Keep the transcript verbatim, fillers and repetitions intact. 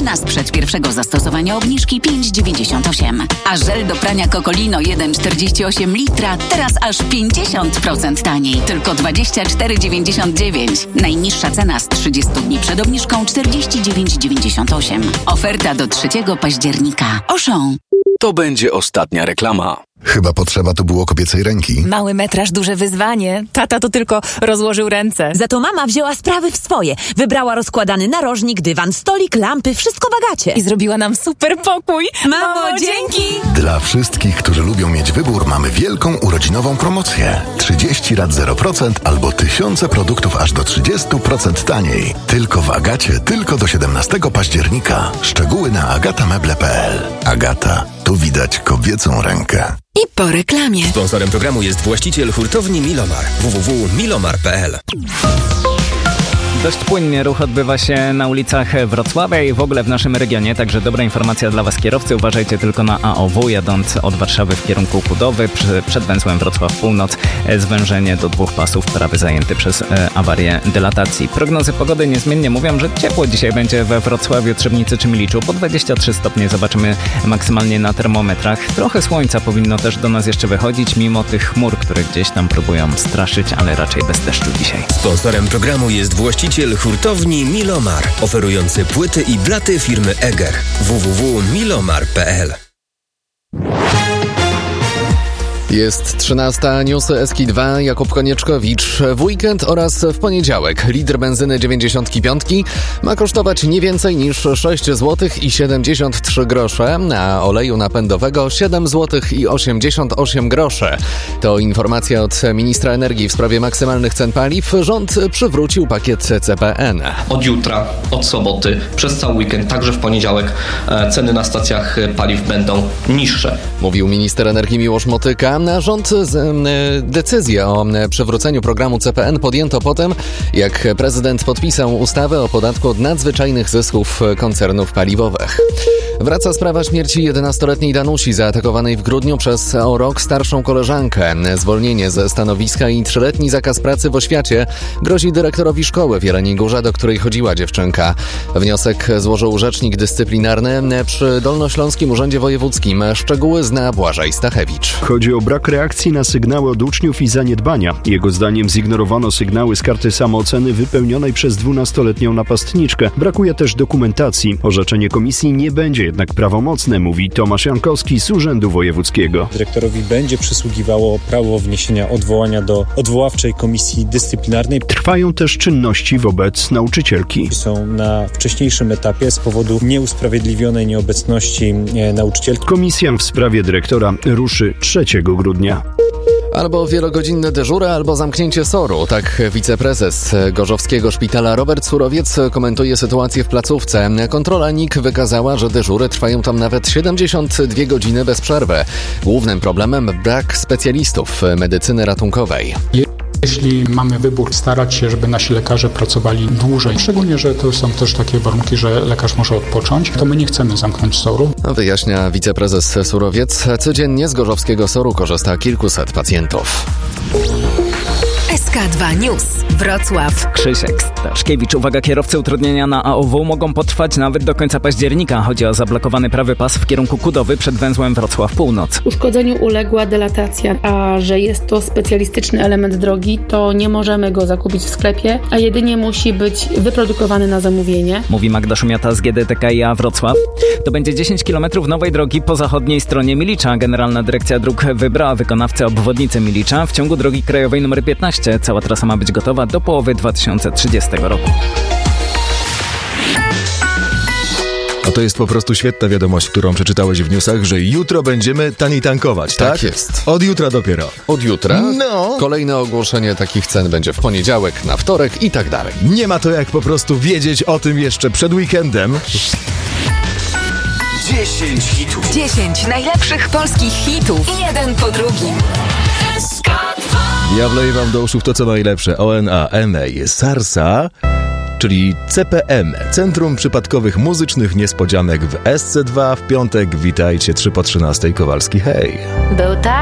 Cena sprzed pierwszego zastosowania obniżki pięć dziewięćdziesiąt osiem. A żel do prania Cocolino jeden przecinek czterdzieści osiem litra teraz aż pięćdziesiąt procent taniej. Tylko dwadzieścia cztery dziewięćdziesiąt dziewięć. Najniższa cena z trzydziestu dni przed obniżką czterdzieści dziewięć dziewięćdziesiąt osiem. Oferta do trzeciego października. Auchan. To będzie ostatnia reklama. Chyba potrzeba tu było kobiecej ręki. Mały metraż, duże wyzwanie. Tata to tylko rozłożył ręce. Za to mama wzięła sprawy w swoje. Wybrała rozkładany narożnik, dywan, stolik, lampy, wszystko w Agacie. I zrobiła nam super pokój. Mamo, Mamo dzięki! Dla wszystkich, którzy lubią mieć wybór, mamy wielką urodzinową promocję. trzydzieści rat zero procent albo tysiące produktów aż do trzydzieści procent taniej. Tylko w Agacie, tylko do siedemnastego października. Szczegóły na agatameble kropka p l. Agata, tu widać kobiecą rękę. I po reklamie. Sponsorem programu jest właściciel hurtowni Milomar. w w w kropka milomar kropka p l. Dość płynnie ruch odbywa się na ulicach Wrocławia i w ogóle w naszym regionie, także dobra informacja dla Was kierowcy. Uważajcie tylko na A O W, jadąc od Warszawy w kierunku Kudowy, przy, przed węzłem Wrocław Północ, zwężenie do dwóch pasów, prawy zajęty przez e, awarię dylatacji. Prognozy pogody niezmiennie mówią, że ciepło dzisiaj będzie we Wrocławiu, Trzebnicy czy Miliczu. Po dwadzieścia trzy stopnie zobaczymy maksymalnie na termometrach. Trochę słońca powinno też do nas jeszcze wychodzić, mimo tych chmur, które gdzieś tam próbują straszyć, ale raczej bez deszczu dzisiaj. Sponsorem programu jest właściciel hurtowni Milomar, oferujący płyty i blaty firmy Eger. w w w kropka milomar kropka p l. Jest trzynasta, newsy S K dwa, Jakub Konieczkowicz. W weekend oraz w poniedziałek litr benzyny dziewięćdziesiąt pięć ma kosztować nie więcej niż sześć złotych i siedemdziesiąt trzy grosze, a oleju napędowego siedem złotych i osiemdziesiąt osiem groszy. To informacja od ministra energii w sprawie maksymalnych cen paliw. Rząd przywrócił pakiet C P N. Od jutra, od soboty, przez cały weekend, także w poniedziałek ceny na stacjach paliw będą niższe. Mówił minister energii Miłosz Motyka. Na rząd z, decyzję o przywróceniu programu C P N podjęto po tym, jak prezydent podpisał ustawę o podatku od nadzwyczajnych zysków koncernów paliwowych. Wraca sprawa śmierci jedenastoletniej Danusi zaatakowanej w grudniu przez o rok starszą koleżankę. Zwolnienie ze stanowiska i trzyletni zakaz pracy w oświacie grozi dyrektorowi szkoły w Jeleniej Górze, do której chodziła dziewczynka. Wniosek złożył rzecznik dyscyplinarny przy Dolnośląskim Urzędzie Wojewódzkim. Szczegóły zna Błażej Stachewicz. Chodzi o brak reakcji na sygnały od uczniów i zaniedbania. Jego zdaniem zignorowano sygnały z karty samooceny wypełnionej przez dwunastoletnią napastniczkę. Brakuje też dokumentacji. Orzeczenie komisji nie będzie jednak prawomocne, mówi Tomasz Jankowski z Urzędu Wojewódzkiego. Dyrektorowi będzie przysługiwało prawo wniesienia odwołania do odwoławczej komisji dyscyplinarnej. Trwają też czynności wobec nauczycielki. Są na wcześniejszym etapie z powodu nieusprawiedliwionej nieobecności nauczycielki. Komisja w sprawie dyrektora ruszy trzeciego grudnia. Albo wielogodzinne dyżury, albo zamknięcie S O R-u. Tak wiceprezes Gorzowskiego Szpitala Robert Surowiec komentuje sytuację w placówce. Kontrola N I K wykazała, że dyżury trwają tam nawet siedemdziesiąt dwie godziny bez przerwy. Głównym problemem brak specjalistów medycyny ratunkowej. Jeśli mamy wybór starać się, żeby nasi lekarze pracowali dłużej, szczególnie, że to są też takie warunki, że lekarz może odpocząć, to my nie chcemy zamknąć S O R-u. Wyjaśnia wiceprezes Surowiec. Codziennie z Gorzowskiego S O R-u korzysta kilkuset pacjentów. S K dwa News. Wrocław. Krzysiek Staszkiewicz. Uwaga, kierowcy, utrudnienia na A O W mogą potrwać nawet do końca października. Chodzi o zablokowany prawy pas w kierunku Kudowy przed węzłem Wrocław Północ. Uszkodzeniu uległa dylatacja, a że jest to specjalistyczny element drogi, to nie możemy go zakupić w sklepie, a jedynie musi być wyprodukowany na zamówienie. Mówi Magda Szumiata z G D T K i A Wrocław. To będzie dziesięć kilometrów nowej drogi po zachodniej stronie Milicza. Generalna Dyrekcja Dróg wybrała wykonawcę obwodnicy Milicza w ciągu drogi krajowej nr piętnaście. Cała trasa ma być gotowa do połowy dwa tysiące trzydziestego roku. A to jest po prostu świetna wiadomość, którą przeczytałeś w newsach, że jutro będziemy taniej tankować, tak? Tak jest. Od jutra dopiero. Od jutra? No. Kolejne ogłoszenie takich cen będzie w poniedziałek, na wtorek i tak dalej. Nie ma to jak po prostu wiedzieć o tym jeszcze przed weekendem. dziesięć hitów. dziesięć najlepszych polskich hitów. Jeden po drugim. Ja wleję wam do uszów to, co najlepsze. O N A M A Sarsa, czyli C P M, Centrum Przypadkowych Muzycznych Niespodzianek w S C dwa w piątek. Witajcie, trzy po trzynastej, Kowalski, hej. Był tak